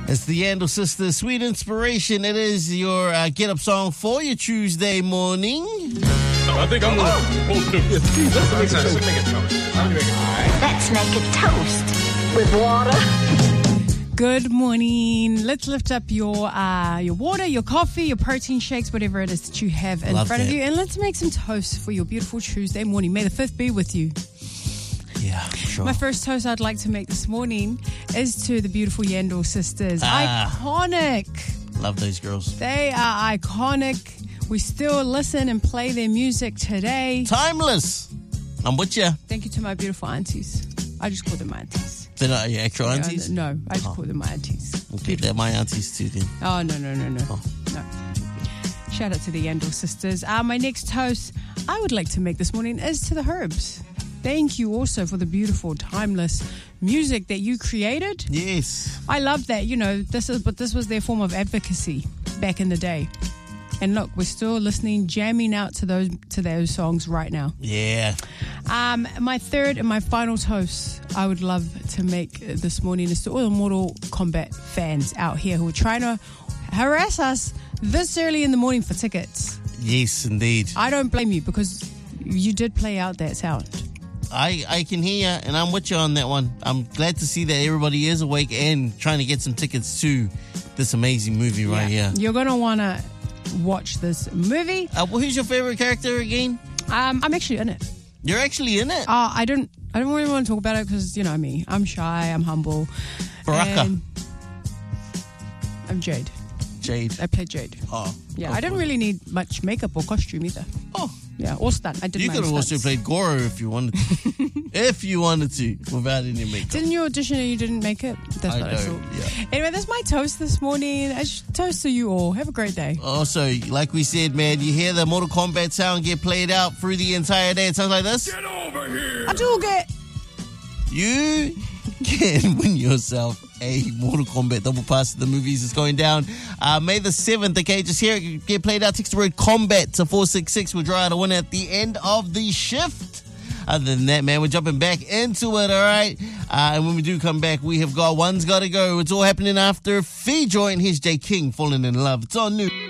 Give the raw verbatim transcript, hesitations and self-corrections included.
It's the Yandel Sisters, Sweet Inspiration. It is your uh, get-up song for your Tuesday morning. I think I'm going to Let's make a toast. Let's make a toast with water. Good morning. Let's lift up your uh, your water, your coffee, your protein shakes, whatever it is that you have in Love front that. of you. And let's make some toast for your beautiful Tuesday morning. May the fifth be with you. Yeah, sure. My first toast I'd like to make this morning is to the beautiful Yandel sisters. Ah. Iconic. Love those girls. They are iconic. We still listen and play their music today. Timeless. I'm with you. Thank you to my beautiful aunties. I just call them my aunties. They're not your actual aunties? No, I just Oh. call them my aunties. Okay, they're my aunties too then. Oh, no, no, no, no. Oh. No. Shout out to the Yandel sisters. Uh, my next toast I would like to make this morning is to the Herbs. Thank you also for the beautiful, timeless music that you created. Yes. I love that. You know, this is, but this was their form of advocacy back in the day. And look, we're still listening, jamming out to those to those songs right now. Yeah. Um, my third and my final toast I would love to make this morning is to all the Mortal Kombat fans out here who are trying to harass us this early in the morning for tickets. Yes, indeed. I don't blame you because you did play out that sound. I, I can hear you, and I'm with you on that one. I'm glad to see that everybody is awake and trying to get some tickets to this amazing movie right here. You're going to want to watch this movie. Uh, well, who's your favorite character again? Um, I'm actually in it. You're actually in it? Uh, I don't I don't really want to talk about it because, you know me, I'm shy, I'm humble. Baraka. And I'm Jade. Jade. I play Jade. Oh. Yeah, oh, I didn't cool. really need much makeup or costume either. Oh. Yeah, or stunt. I did You my could have own also stunts. played Goro if you wanted to. if you wanted to, without any makeup. Didn't you audition and you didn't make it? That's I what I know, thought. yeah. Anyway, that's my toast this morning. I sh- toast to you all. Have a great day. Also, like we said, man, you hear the Mortal Kombat sound get played out through the entire day. It sounds like this. Get over here. I do get... You can win yourself a Mortal Kombat double pass to the movies. It's going down uh, May the seventh. Okay, just hear it get played out. Text the word combat to four six six. We'll draw out a winner at the end of the shift. Other than that, man, we're jumping back into it, all right? Uh, and when we do come back, we have got One's Gotta Go. It's all happening after Fee Joint. Here's J King, Falling in Love. It's on New.